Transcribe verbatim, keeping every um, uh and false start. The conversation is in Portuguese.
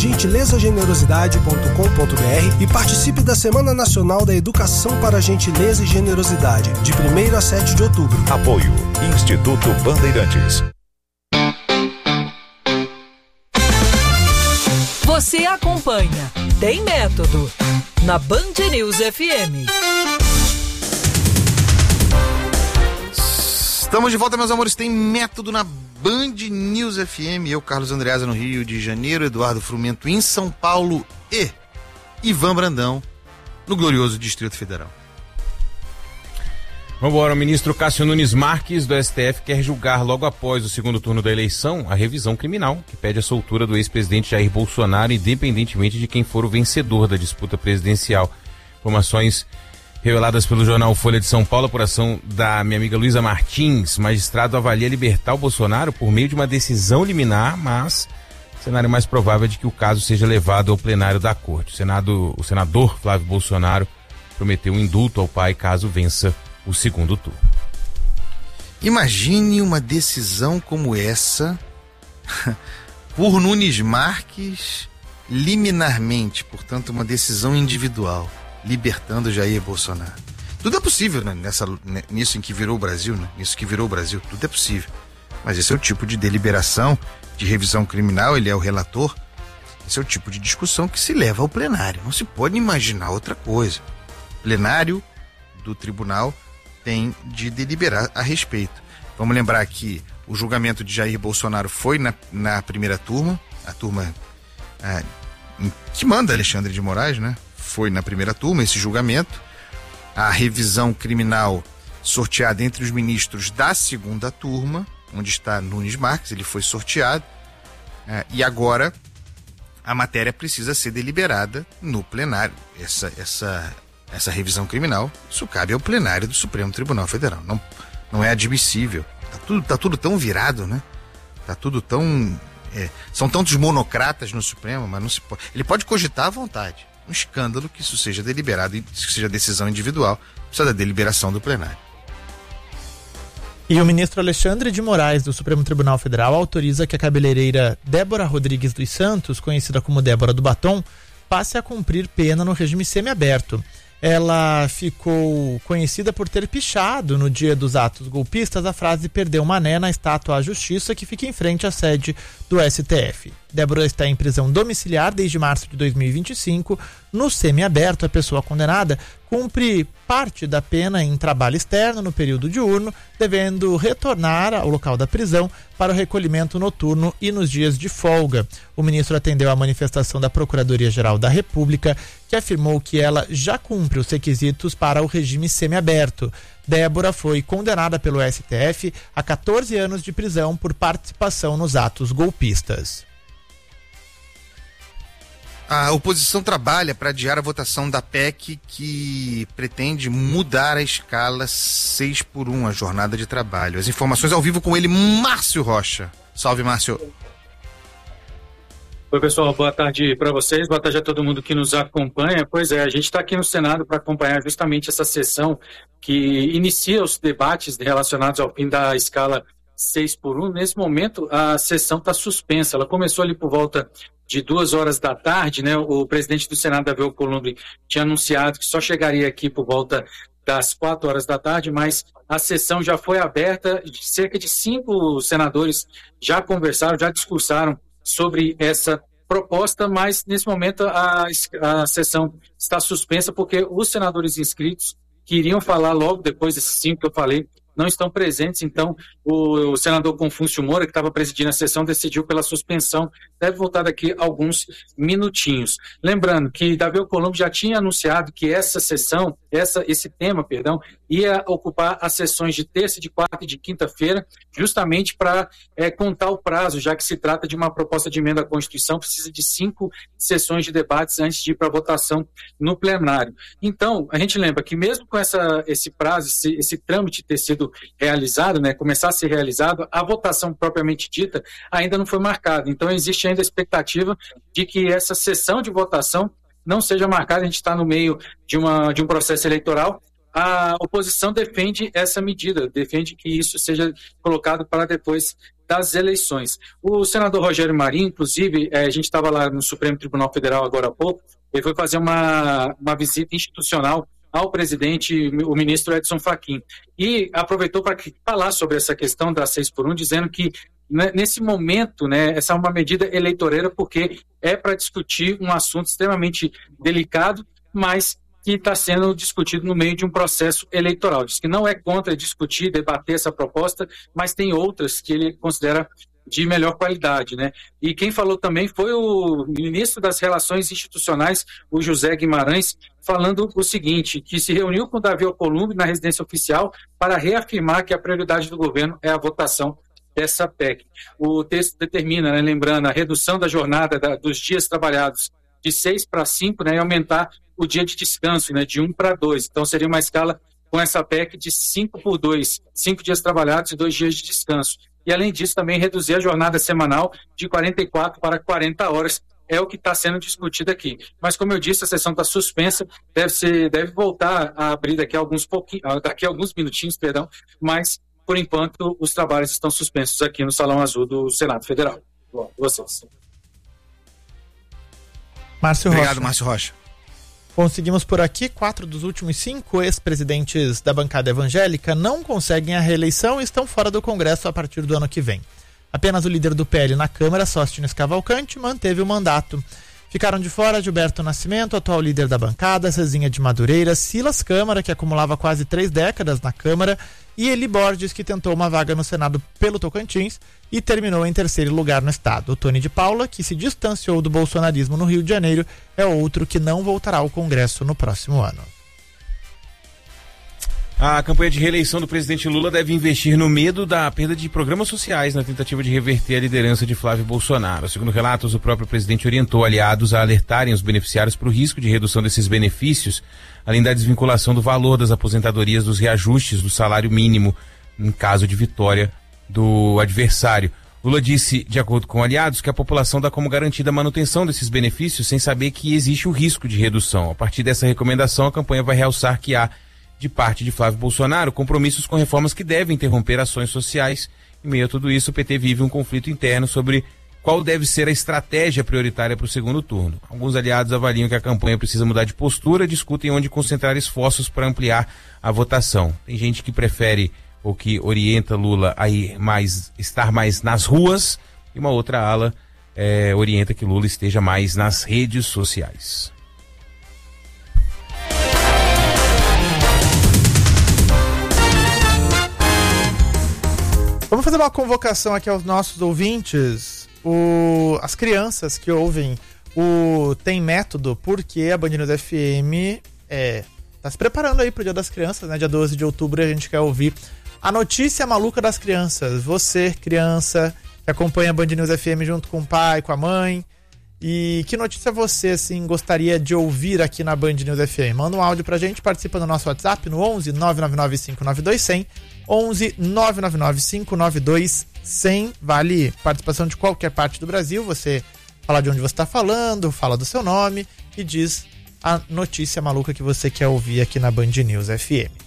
gentileza generosidade ponto com ponto br e participe da Semana Nacional da Educação para a Gentileza e Generosidade, de primeiro a sete de outubro. Apoio Instituto Bandeirantes. Você acompanha Tem Método na Band News F M. Estamos de volta, meus amores. Tem Método na Band News F M. Eu, Carlos Andreasa, no Rio de Janeiro, Eduardo Frumento em São Paulo e Ivan Brandão no glorioso Distrito Federal. Vambora, o ministro Cássio Nunes Marques do S T F quer julgar logo após o segundo turno da eleição a revisão criminal que pede a soltura do ex-presidente Jair Bolsonaro, independentemente de quem for o vencedor da disputa presidencial. Informações reveladas pelo jornal Folha de São Paulo por ação da minha amiga Luísa Martins. Magistrado avalia libertar o Bolsonaro por meio de uma decisão liminar, mas o cenário mais provável é de que o caso seja levado ao plenário da corte. O, Senado, o senador Flávio Bolsonaro prometeu um indulto ao pai caso vença o segundo turno. Imagine uma decisão como essa por Nunes Marques liminarmente, portanto uma decisão individual, libertando Jair Bolsonaro. Tudo é possível, né? Nessa, nisso em que virou o Brasil, né? Nisso que virou o Brasil, tudo é possível. Mas esse é o tipo de deliberação, de revisão criminal, ele é o relator. Esse é o tipo de discussão que se leva ao plenário. Não se pode imaginar outra coisa. O plenário do tribunal tem de deliberar a respeito. Vamos lembrar que o julgamento de Jair Bolsonaro foi na, na primeira turma, a turma ah, que manda Alexandre de Moraes, né? Foi na primeira turma esse julgamento. A revisão criminal sorteada entre os ministros da segunda turma, onde está Nunes Marques, ele foi sorteado. Ah, e agora a matéria precisa ser deliberada no plenário. Essa, essa Essa revisão criminal, isso cabe ao plenário do Supremo Tribunal Federal. Não, não é admissível. Tá tudo, tá tudo tão virado, né? Tá tudo tão... É, são tantos monocratas no Supremo, mas não se pode... Ele pode cogitar à vontade. Um escândalo que isso seja deliberado, que seja decisão individual, precisa da deliberação do plenário. E o ministro Alexandre de Moraes, do Supremo Tribunal Federal, autoriza que a cabeleireira Débora Rodrigues dos Santos, conhecida como Débora do Batom, passe a cumprir pena no regime semiaberto. Ela ficou conhecida por ter pichado no dia dos atos golpistas a frase "perdeu mané" na estátua à Justiça, que fica em frente à sede do S T F. Débora está em prisão domiciliar desde março de dois mil e vinte e cinco. No semiaberto, a pessoa condenada cumpre parte da pena em trabalho externo no período diurno, devendo retornar ao local da prisão para o recolhimento noturno e nos dias de folga. O ministro atendeu à manifestação da Procuradoria-Geral da República, que afirmou que ela já cumpre os requisitos para o regime semiaberto. Débora foi condenada pelo S T F a quatorze anos de prisão por participação nos atos golpistas. A oposição trabalha para adiar a votação da P E C que pretende mudar a escala seis por um, a jornada de trabalho. As informações ao vivo com ele, Márcio Rocha. Salve, Márcio. Oi, pessoal, boa tarde para vocês, boa tarde a todo mundo que nos acompanha. Pois é, a gente está aqui no Senado para acompanhar justamente essa sessão que inicia os debates relacionados ao fim da escala seis por um. Nesse momento, a sessão está suspensa. Ela começou ali por volta de duas horas da tarde, né? O presidente do Senado, Davi Alcolumbre, tinha anunciado que só chegaria aqui por volta das quatro horas da tarde, mas a sessão já foi aberta, cerca de cinco senadores já conversaram, já discursaram sobre essa proposta, mas nesse momento a, a sessão está suspensa porque os senadores inscritos que iriam falar logo depois desses cinco que eu falei não estão presentes. Então o, o senador Confúcio Moura, que estava presidindo a sessão, decidiu pela suspensão, deve voltar daqui alguns minutinhos. Lembrando que Davi Alcolumbre já tinha anunciado que essa sessão, essa, esse tema, perdão, ia ocupar as sessões de terça, de quarta e de quinta-feira, justamente para é, contar o prazo, já que se trata de uma proposta de emenda à Constituição, precisa de cinco sessões de debates antes de ir para a votação no plenário. Então, a gente lembra que mesmo com essa, esse prazo, esse, esse trâmite ter sido realizado, né, começar a ser realizado, a votação propriamente dita ainda não foi marcada. Então, existe ainda a expectativa de que essa sessão de votação não seja marcada. A gente está no meio de, uma, de um processo eleitoral. a oposição defende essa medida, defende que isso seja colocado para depois das eleições. O senador Rogério Marinho, inclusive, a gente estava lá no Supremo Tribunal Federal agora há pouco, ele foi fazer uma, uma visita institucional ao presidente, o ministro Edson Fachin, e aproveitou para falar sobre essa questão da seis por um, dizendo que nesse momento, né, essa é uma medida eleitoreira porque é para discutir um assunto extremamente delicado, mas que está sendo discutido no meio de um processo eleitoral. Diz que não é contra discutir, debater essa proposta, mas tem outras que ele considera de melhor qualidade, né? E quem falou também foi o ministro das Relações Institucionais, o José Guimarães, falando o seguinte, que se reuniu com o Davi Alcolumbre na residência oficial para reafirmar que a prioridade do governo é a votação dessa P E C. O texto determina, né, lembrando, a redução da jornada da, dos dias trabalhados de seis para cinco, né, e aumentar o dia de descanso, né, de um para dois. Então seria uma escala com essa P E C de cinco por dois, cinco dias trabalhados e dois dias de descanso. E além disso também reduzir a jornada semanal de quarenta e quatro para quarenta horas, é o que está sendo discutido aqui. Mas como eu disse, a sessão está suspensa, deve, ser, deve voltar a abrir daqui a alguns, pouquinho, daqui a alguns minutinhos, perdão, mas por enquanto os trabalhos estão suspensos aqui no Salão Azul do Senado Federal. Bom, vocês. Márcio Obrigado, Rocha. Márcio Rocha. Conseguimos por aqui, quatro dos últimos cinco ex-presidentes da bancada evangélica não conseguem a reeleição e estão fora do Congresso a partir do ano que vem. Apenas o líder do P L na Câmara, Sóstenes Cavalcante, manteve o mandato. Ficaram de fora Gilberto Nascimento, atual líder da bancada, Cezinha de Madureira, Silas Câmara, que acumulava quase três décadas na Câmara, e Eli Borges, que tentou uma vaga no Senado pelo Tocantins e terminou em terceiro lugar no estado. O Tony de Paula, que se distanciou do bolsonarismo no Rio de Janeiro, é outro que não voltará ao Congresso no próximo ano. A campanha de reeleição do presidente Lula deve investir no medo da perda de programas sociais na tentativa de reverter a liderança de Flávio Bolsonaro. Segundo relatos, o próprio presidente orientou aliados a alertarem os beneficiários para o risco de redução desses benefícios, além da desvinculação do valor das aposentadorias dos reajustes do salário mínimo em caso de vitória do adversário. Lula disse, de acordo com aliados, que a população dá como garantida a manutenção desses benefícios sem saber que existe o risco de redução. A partir dessa recomendação, a campanha vai realçar que há, de parte de Flávio Bolsonaro, compromissos com reformas que devem interromper ações sociais. Em meio a tudo isso, o P T vive um conflito interno sobre qual deve ser a estratégia prioritária para o segundo turno. Alguns aliados avaliam que a campanha precisa mudar de postura, discutem onde concentrar esforços para ampliar a votação. Tem gente que prefere ou que orienta Lula a ir mais, estar mais nas ruas, e uma outra ala é, orienta que Lula esteja mais nas redes sociais. Vamos fazer uma convocação aqui aos nossos ouvintes, o, as crianças que ouvem o Tem Método, porque a Band News F M é, tá se preparando aí pro Dia das Crianças, né? Dia doze de outubro, a gente quer ouvir a notícia maluca das crianças. Você, criança, que acompanha a Band News F M junto com o pai, com a mãe, e que notícia você, assim, gostaria de ouvir aqui na Band News F M? Manda um áudio pra gente, participa do nosso WhatsApp no onze nove nove nove cinco nove dois zero zero, onze nove nove nove cinco nove dois zero zero. Vale participação de qualquer parte do Brasil. Você fala de onde você está falando, fala do seu nome e diz a notícia maluca que você quer ouvir aqui na Band News F M.